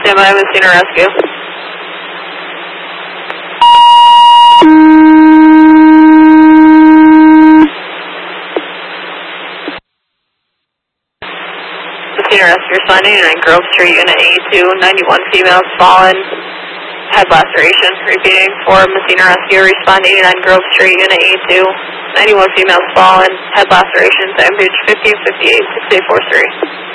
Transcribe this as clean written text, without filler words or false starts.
Stand by, Messina Rescue. Messina Rescue, responding 89 Grove Street, Unit 82, 91 females fallen, head laceration. Repeating for Messina Rescue, respond 89 Grove Street, Unit 82, 91 females fallen, head laceration, ambulance 50 and 58, 6843.